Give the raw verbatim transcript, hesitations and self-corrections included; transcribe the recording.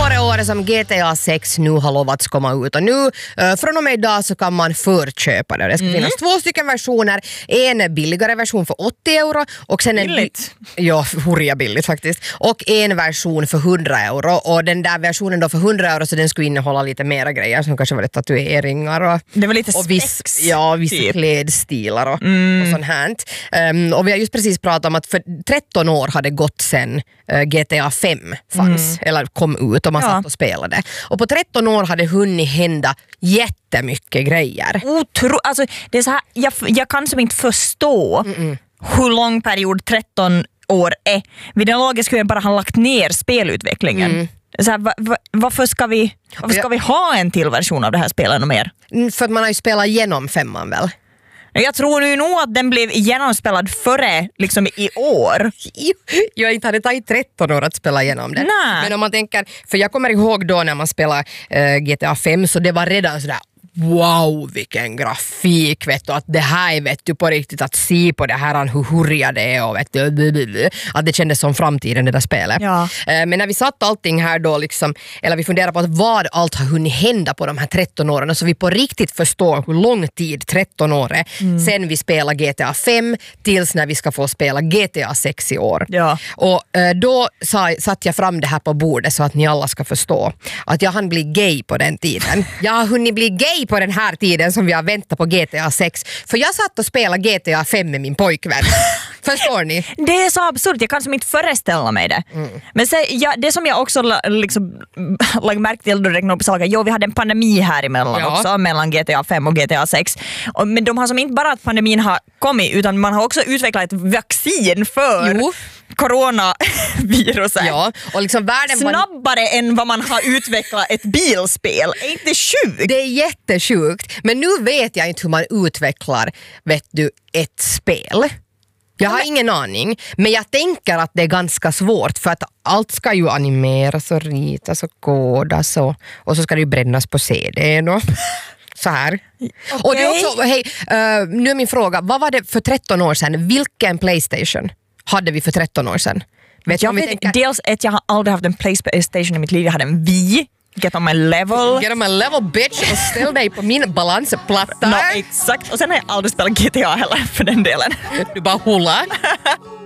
det året som G T A sex nu har lovats komma ut och nu uh, från och med idag så kan man förköpa det. Det ska mm. finnas två stycken versioner. En billigare version för åttio euro och sen en billigt. Ja, hurriga billigt faktiskt. Och en version för hundra euro och den där versionen då för hundra euro så den skulle innehålla lite mera grejer som kanske var lite tatueringar och det var lite och viss, spex. ja, vissa typ. klädstilar och, mm. och sånt här. Um, och vi har just precis pratat om att för tretton år hade gått sen uh, G T A fem fanns mm. eller kom ut och man ja. satt och spelade. Och på tretton år hade hunnit hända jättemycket grejer. Otro, alltså, det är så här, jag, jag kan som inte förstå Mm-mm. hur lång period tretton år är. Vid den logiska skulle jag bara ha lagt ner spelutvecklingen. Mm. Så här, va, va, varför ska vi varför ska vi ha en till version av det här spelet och mer? För att man har ju spelat igenom femman väl? Jag tror nu nog att den blev genomspelad före liksom i år. Jag inte hade tagit tretton år att spela igenom den. Nej. Men om man tänker, för jag kommer ihåg då när man spelade äh, G T A fem så det var redan sådär wow, vilken grafik, vet du, att det här är, vet du, på riktigt att se på det här, hur hurriga det är och vet du, att det kändes som framtiden det där spelet. Ja. Men när vi satt allting här då liksom, eller vi funderade på att vad allt har hunnit hända på de här tretton åren så vi på riktigt förstår hur lång tid tretton år är mm. sen vi spelar G T A fem tills när vi ska få spela G T A sex i år. Ja. Och då sa, satt jag fram det här på bordet så att ni alla ska förstå att jag hann bli gay på den tiden. Jag har hunnit bli gay på den här tiden som vi har väntat på G T A sex. För jag satt och spelade G T A fem med min pojkvän. Förstår ni? Det är så absurt, jag kan som inte föreställa mig det. Mm. Men så, ja, det som jag också liksom, like, märkte till då räknade upp saker, jo vi hade en pandemi här emellan ja. också, mellan G T A fem och G T A sex. Och, men de har som inte bara att pandemin har kommit, utan man har också utvecklat ett vaccin för jo. coronaviruset. Ja, och liksom världen snabbare var... än vad man har utvecklat ett bilspel. Är inte sjukt? Det är jättesjukt. Men nu vet jag inte hur man utvecklar, vet du, ett spel. Jag har ingen aning, men jag tänker att det är ganska svårt för att allt ska ju animeras och ritas och kodas och, och så ska det ju brännas på C D och så här. Okay. Och det är också, hej, uh, nu är min fråga, vad var det för tretton år sedan? Vilken PlayStation hade vi för tretton år sedan? Vet jag vet, tänker... Dels att jag har aldrig haft en PlayStation i mitt liv, jag hade en Wii. Get on my level. Get on my level, bitch. Och ställ dig på min balansplatta. No, exakt. Och sen har jag aldrig spelat G T A heller för den delen. Du bara hula.